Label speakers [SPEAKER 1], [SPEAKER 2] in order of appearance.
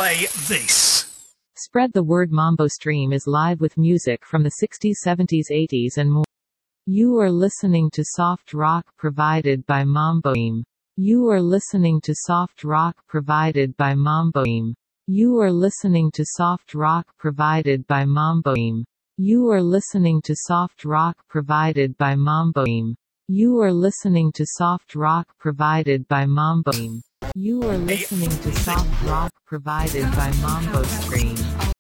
[SPEAKER 1] play this.
[SPEAKER 2] Spread the word. Mambo Stream is live with music from the 60s, 70s, 80s and more. You are listening to soft rock provided by Mambo Stream. You are listening to soft rock provided by Mambo Stream. You are listening to soft rock provided by Mambo Stream. You are listening to soft rock provided by Mambo Stream. You are listening to soft rock provided by Mambo Stream. You are listening to soft rock provided by Mambo Stream.